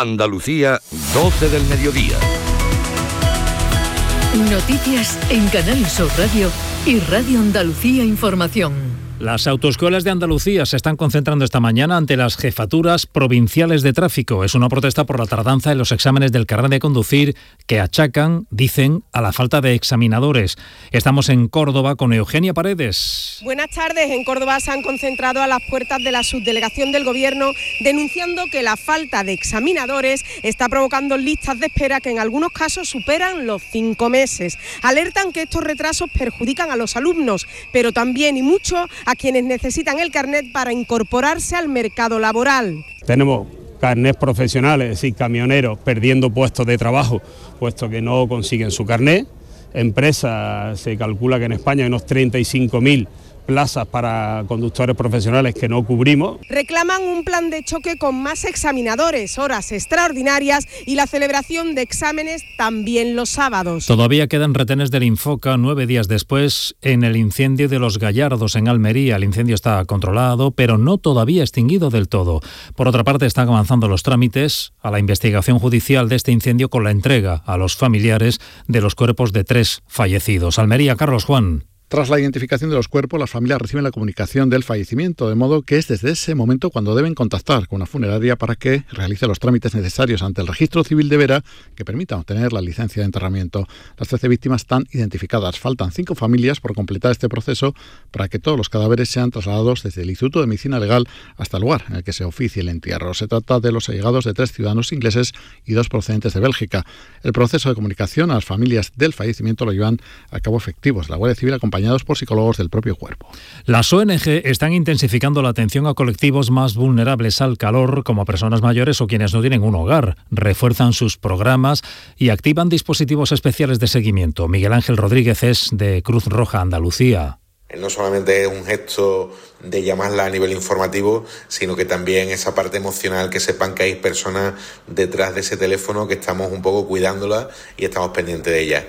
Andalucía, 12 del mediodía. Noticias en Canal Sur Radio y Radio Andalucía Información. Las autoescuelas de Andalucía se están concentrando esta mañana ante las jefaturas provinciales de tráfico. Es una protesta por la tardanza en los exámenes del carnet de conducir que achacan, dicen, a la falta de examinadores. Estamos en Córdoba con Eugenia Paredes. Buenas tardes. En Córdoba se han concentrado a las puertas de la subdelegación del Gobierno denunciando que la falta de examinadores está provocando listas de espera que en algunos casos superan los 5 meses. Alertan que estos retrasos perjudican a los alumnos, pero también y mucho a quienes necesitan el carnet para incorporarse al mercado laboral. Tenemos carnets profesionales, es decir, camioneros perdiendo puestos de trabajo, puesto que no consiguen su carnet. Empresas, se calcula que en España hay unos 35.000 plazas para conductores profesionales que no cubrimos. Reclaman un plan de choque con más examinadores, horas extraordinarias y la celebración de exámenes también los sábados. Todavía quedan retenes del Infoca 9 días después en el incendio de Los Gallardos en Almería. El incendio está controlado, pero no todavía extinguido del todo. Por otra parte, están avanzando los trámites a la investigación judicial de este incendio con la entrega a los familiares de los cuerpos de 3 fallecidos. Almería, Carlos Juan. Tras la identificación de los cuerpos, las familias reciben la comunicación del fallecimiento, de modo que es desde ese momento cuando deben contactar con una funeraria para que realice los trámites necesarios ante el Registro Civil de Vera que permita obtener la licencia de enterramiento. Las 13 víctimas están identificadas. Faltan 5 familias por completar este proceso para que todos los cadáveres sean trasladados desde el Instituto de Medicina Legal hasta el lugar en el que se oficie el entierro. Se trata de los allegados de 3 ciudadanos ingleses y 2 procedentes de Bélgica. El proceso de comunicación a las familias del fallecimiento lo llevan a cabo efectivos la Guardia Civil acompañados por psicólogos del propio cuerpo. Las ONG están intensificando la atención a colectivos más vulnerables al calor, como personas mayores o quienes no tienen un hogar. Refuerzan sus programas y activan dispositivos especiales de seguimiento. Miguel Ángel Rodríguez es de Cruz Roja Andalucía. No solamente es un gesto de llamarla a nivel informativo, sino que también esa parte emocional, que sepan que hay personas detrás de ese teléfono que estamos un poco cuidándola y estamos pendientes de ellas.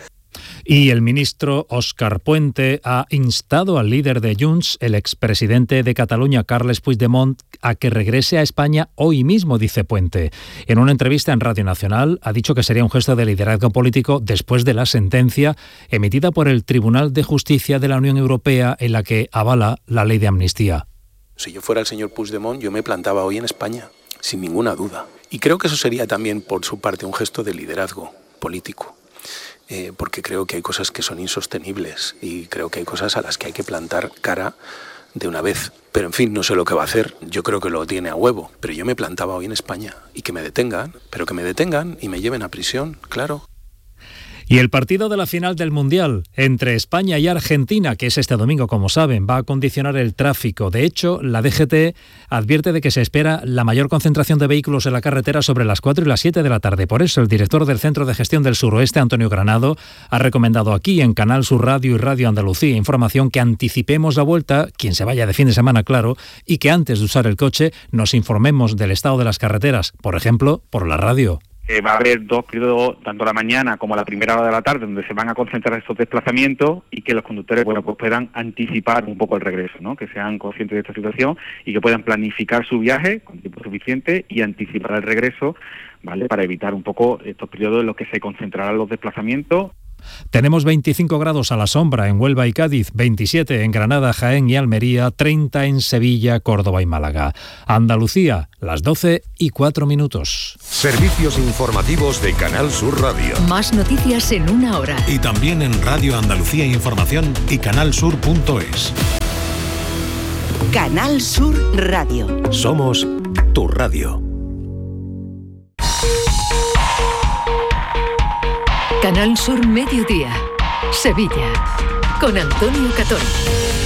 Y el ministro Òscar Puente ha instado al líder de Junts, el expresidente de Cataluña, Carles Puigdemont, a que regrese a España hoy mismo, dice Puente. En una entrevista en Radio Nacional ha dicho que sería un gesto de liderazgo político después de la sentencia emitida por el Tribunal de Justicia de la Unión Europea en la que avala la ley de amnistía. Si yo fuera el señor Puigdemont, yo me plantaba hoy en España, sin ninguna duda. Y creo que eso sería también, por su parte, un gesto de liderazgo político. Porque creo que hay cosas que son insostenibles y creo que hay cosas a las que hay que plantar cara de una vez. Pero en fin, no sé lo que va a hacer, yo creo que lo tiene a huevo, pero yo me plantaba hoy en España y que me detengan, pero que me detengan y me lleven a prisión, claro. Y el partido de la final del Mundial entre España y Argentina, que es este domingo, como saben, va a condicionar el tráfico. De hecho, la DGT advierte de que se espera la mayor concentración de vehículos en la carretera sobre las 4 y las 7 de la tarde. Por eso, el director del Centro de Gestión del Suroeste, Antonio Granado, ha recomendado aquí en Canal Sur Radio y Radio Andalucía Información que anticipemos la vuelta, quien se vaya de fin de semana, claro, y que antes de usar el coche nos informemos del estado de las carreteras, por ejemplo, por la radio. Va a haber 2 periodos, tanto la mañana como la primera hora de la tarde, donde se van a concentrar estos desplazamientos y que los conductores pues puedan anticipar un poco el regreso, ¿no? Que sean conscientes de esta situación y que puedan planificar su viaje con tiempo suficiente y anticipar el regreso, ¿vale? Para evitar un poco estos periodos en los que se concentrarán los desplazamientos. Tenemos 25 grados a la sombra en Huelva y Cádiz, 27 en Granada, Jaén y Almería, 30 en Sevilla, Córdoba y Málaga. Andalucía, las 12:04. Servicios informativos de Canal Sur Radio. Más noticias en 1 hora. Y también en Radio Andalucía Información y canalsur.es. Canal Sur Radio. Somos tu radio. Canal Sur Mediodía, Sevilla, con Antonio Catón.